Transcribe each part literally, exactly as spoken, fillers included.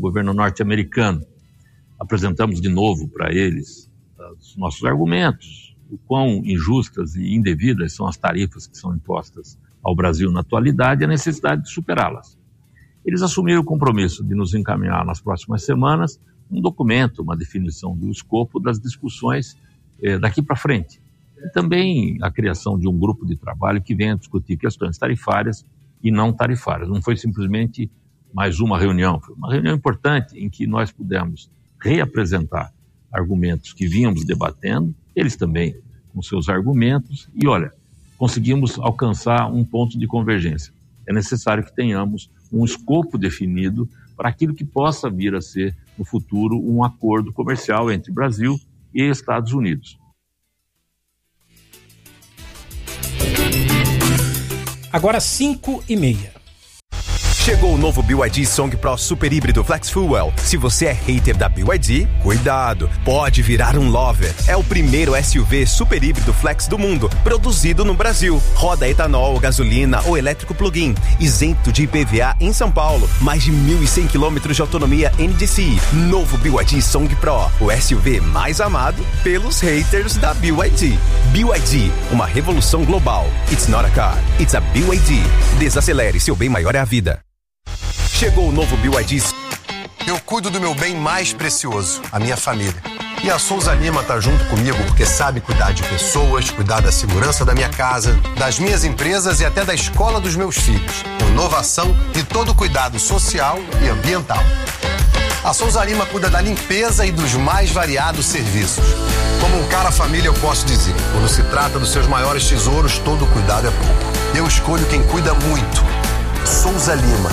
governo norte-americano. Apresentamos de novo para eles os nossos argumentos, o quão injustas e indevidas são as tarifas que são impostas ao Brasil na atualidade e a necessidade de superá-las. Eles assumiram o compromisso de nos encaminhar nas próximas semanas um documento, uma definição do escopo das discussões eh, daqui para frente. E também a criação de um grupo de trabalho que venha discutir questões tarifárias e não tarifárias. Não foi simplesmente mais uma reunião, foi uma reunião importante em que nós pudemos reapresentar argumentos que vínhamos debatendo, eles também com seus argumentos, e olha, conseguimos alcançar um ponto de convergência. É necessário que tenhamos um escopo definido para aquilo que possa vir a ser, no futuro, um acordo comercial entre Brasil e Estados Unidos. Agora cinco e meia. Chegou o novo B Y D Song Pro Super Híbrido Flex Fuel. Se você é hater da B Y D, cuidado, pode virar um lover. É o primeiro S U V super híbrido flex do mundo, produzido no Brasil. Roda etanol, gasolina ou elétrico plug-in, isento de I P V A em São Paulo. Mais de mil e cem quilômetros de autonomia N D C I. Novo B Y D Song Pro, o S U V mais amado pelos haters da B Y D. B Y D, uma revolução global. It's not a car, it's a B Y D. Desacelere, seu bem maior é a vida. Chegou o novo B Y D. Eu cuido do meu bem mais precioso, a minha família. E a Souza Lima tá junto comigo porque sabe cuidar de pessoas, cuidar da segurança da minha casa, das minhas empresas e até da escola dos meus filhos. Com inovação e todo o cuidado social e ambiental. A Souza Lima cuida da limpeza e dos mais variados serviços. Como um cara família, eu posso dizer, quando se trata dos seus maiores tesouros, todo cuidado é pouco. Eu escolho quem cuida muito. Souza Lima.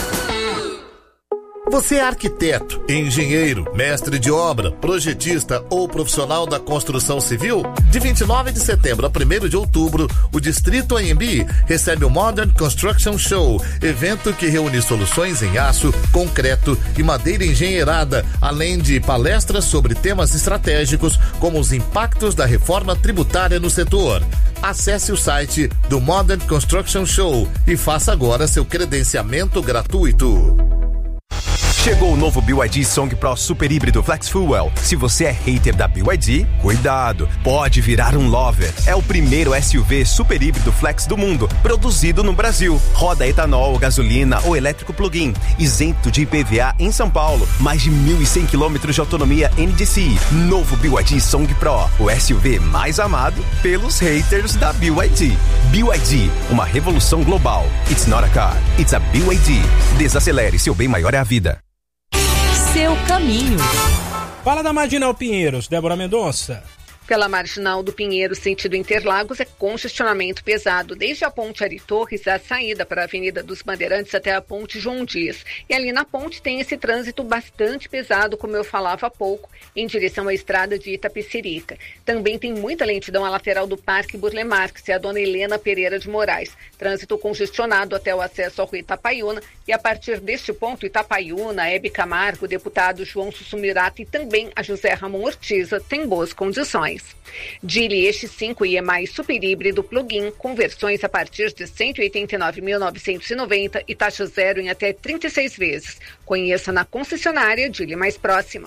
Você é arquiteto, engenheiro, mestre de obra, projetista ou profissional da construção civil? De vinte e nove de setembro a primeiro de outubro, o Distrito A M B recebe o Modern Construction Show, evento que reúne soluções em aço, concreto e madeira engenheirada, além de palestras sobre temas estratégicos como os impactos da reforma tributária no setor. Acesse o site do Modern Construction Show e faça agora seu credenciamento gratuito. Chegou o novo B Y D Song Pro Super Híbrido Flex Fuel. Se você é hater da B Y D, cuidado, pode virar um lover. É o primeiro S U V super híbrido flex do mundo, produzido no Brasil. Roda etanol, gasolina ou elétrico plug-in, isento de I P V A em São Paulo. Mais de mil e cem quilômetros de autonomia N D C I. Novo B Y D Song Pro, o S U V mais amado pelos haters da B Y D. B Y D, uma revolução global. It's not a car, it's a B Y D. Desacelere, seu bem maior é a vida. Seu caminho. Fala da Marginal Pinheiros, Débora Mendonça. Pela Marginal do Pinheiro, sentido Interlagos, é congestionamento pesado, desde a ponte Ari Torres, a saída para a Avenida dos Bandeirantes até a ponte João Dias. E ali na ponte tem esse trânsito bastante pesado, como eu falava há pouco, em direção à estrada de Itapecerica. Também tem muita lentidão à lateral do Parque Burle Marx e a Dona Helena Pereira de Moraes. Trânsito congestionado até o acesso ao Rio Itapaiuna e a partir deste ponto, Itapaiuna, Hebe Camargo, deputado João Sussumirata e também a José Ramon Ortiza têm boas condições. Geely X cinco e mais super híbrido plug-in com versões a partir de cento e oitenta e nove mil novecentos e noventa e taxa zero em até trinta e seis vezes. Conheça na concessionária Geely mais próxima.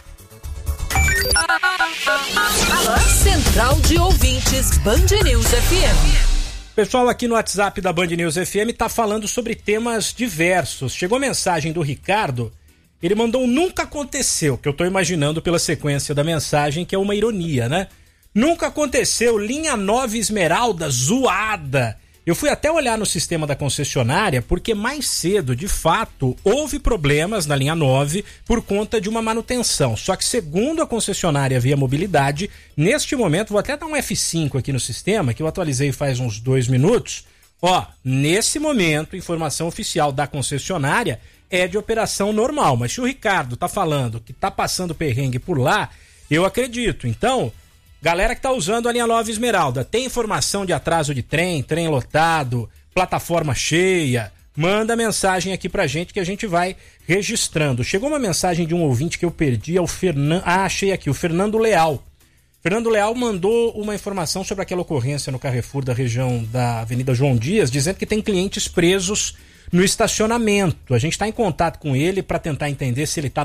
Central de Ouvintes Band News F M. Pessoal aqui no WhatsApp da Band News F M tá falando sobre temas diversos. Chegou mensagem do Ricardo. Ele mandou um nunca aconteceu, que eu tô imaginando pela sequência da mensagem, que é uma ironia, né? Nunca aconteceu, linha nove Esmeralda, zoada. Eu fui até olhar no sistema da concessionária, porque mais cedo, de fato, houve problemas na linha nove por conta de uma manutenção. Só que segundo a concessionária Via Mobilidade, neste momento, vou até dar um F cinco aqui no sistema, que eu atualizei faz uns dois minutos. Ó, nesse momento, informação oficial da concessionária é de operação normal, mas se o Ricardo tá falando que tá passando perrengue por lá, eu acredito. Então, galera que tá usando a linha nove Esmeralda, tem informação de atraso de trem, trem lotado, plataforma cheia, manda mensagem aqui pra gente que a gente vai registrando. Chegou uma mensagem de um ouvinte que eu perdi, é o Fernando, ah, achei aqui, o Fernando Leal. Fernando Leal mandou uma informação sobre aquela ocorrência no Carrefour da região da Avenida João Dias, dizendo que tem clientes presos no estacionamento. A gente está em contato com ele para tentar entender se ele está